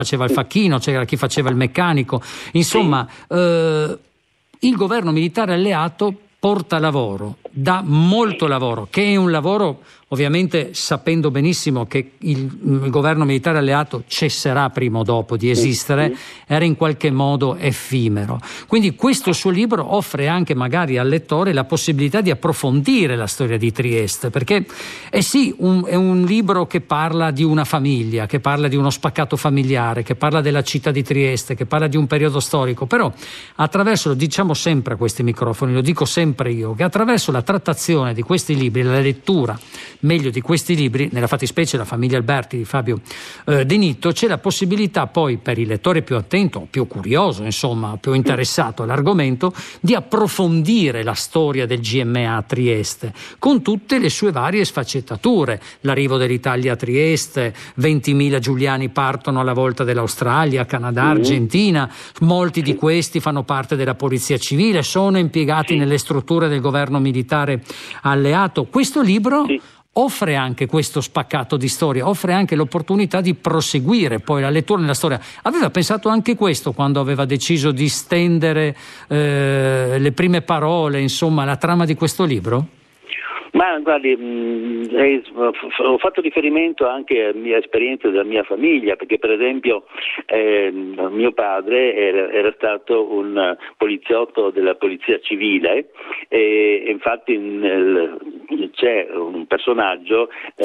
faceva il facchino, c'era chi faceva il meccanico, insomma il governo militare alleato porta lavoro, dà molto lavoro, che è un lavoro ovviamente sapendo benissimo che il governo militare alleato cesserà prima o dopo di esistere, era in qualche modo effimero. Quindi questo suo libro offre anche magari al lettore la possibilità di approfondire la storia di Trieste, perché è un libro che parla di una famiglia, che parla di uno spaccato familiare, che parla della città di Trieste, che parla di un periodo storico, però attraverso, lo diciamo sempre a questi microfoni, lo dico sempre io, che attraverso la trattazione di questi libri, la lettura meglio di questi libri, nella fattispecie La famiglia Alberti di Fabio De Nitto, c'è la possibilità poi per il lettore più attento, più curioso, insomma, più interessato all'argomento, di approfondire la storia del GMA a Trieste, con tutte le sue varie sfaccettature. L'arrivo dell'Italia a Trieste, 20.000 giuliani partono alla volta dell'Australia, Canada, Argentina, molti di questi fanno parte della polizia civile, sono impiegati nelle strutture del governo militare alleato. Questo libro offre anche questo spaccato di storia, offre anche l'opportunità di proseguire poi la lettura nella storia. Aveva pensato anche questo quando aveva deciso di stendere le prime parole, insomma, la trama di questo libro? Ma guardi, ho fatto riferimento anche a mia esperienza della mia famiglia, perché per esempio mio padre era stato un poliziotto della polizia civile e infatti c'è un personaggio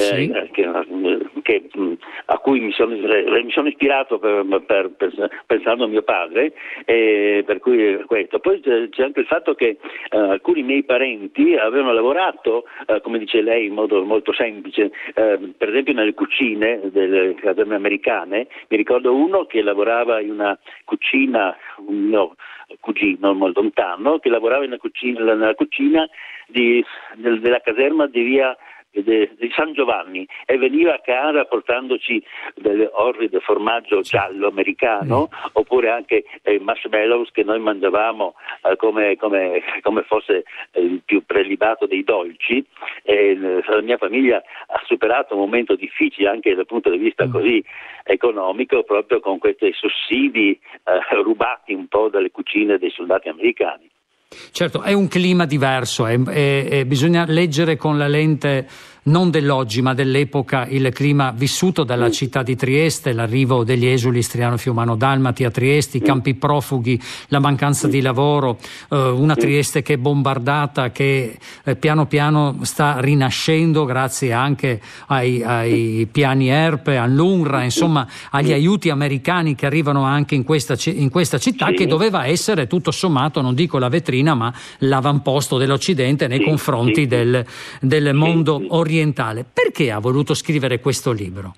a cui mi sono ispirato pensando a mio padre, per cui questo. Poi c'è anche il fatto che alcuni miei parenti avevano lavorato, come dice lei in modo molto semplice, per esempio nelle cucine delle caserme americane. Mi ricordo uno che lavorava in una cucina, un mio cugino molto lontano, che lavorava nella cucina della caserma di via di San Giovanni e veniva a casa portandoci delle orride formaggio giallo americano, oppure anche marshmallows che noi mangiavamo come fosse il più prelibato dei dolci. La mia famiglia ha superato un momento difficile anche dal punto di vista così economico, proprio con questi sussidi rubati un po' dalle cucine dei soldati americani. Certo, è un clima diverso, bisogna leggere con la lente non dell'oggi ma dell'epoca il clima vissuto dalla città di Trieste, l'arrivo degli esuli istriano-fiumano-dalmati a Trieste, i campi profughi, la mancanza di lavoro, una Trieste che è bombardata, che piano piano sta rinascendo grazie anche ai piani ERPE, all'UNRWA, insomma agli aiuti americani che arrivano anche in questa città che doveva essere tutto sommato, non dico la vetrina, ma l'avamposto dell'Occidente nei confronti del mondo orientale. Perché ha voluto scrivere questo libro?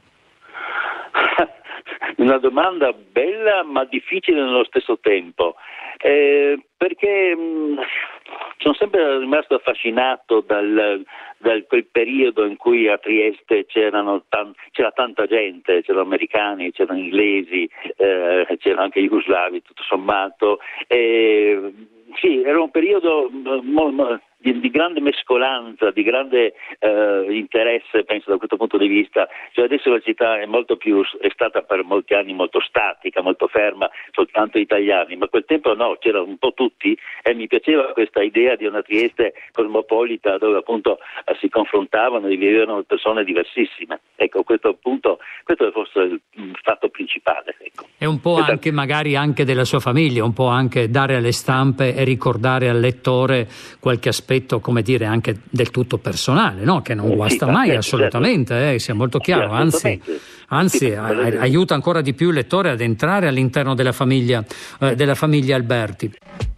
Una domanda bella ma difficile nello stesso tempo, perché sono sempre rimasto affascinato da quel periodo in cui a Trieste c'era tanta gente, c'erano americani, c'erano inglesi, c'erano anche jugoslavi tutto sommato. Sì, era un periodo di grande mescolanza, di grande interesse, penso, da questo punto di vista. Cioè adesso la città è stata per molti anni molto statica, molto ferma, soltanto italiani, ma a quel tempo no, c'erano un po' tutti e mi piaceva questa idea di una Trieste cosmopolita dove appunto si confrontavano e vivevano persone diversissime. Ecco, questo è forse il fatto principale. Ecco. È un po' anche magari anche della sua famiglia, un po' anche dare alle stampe e ricordare al lettore qualche aspetto, come dire, anche del tutto personale, no? Che non guasta mai, assolutamente, sia molto chiaro, anzi aiuta ancora di più il lettore ad entrare all'interno della famiglia Alberti.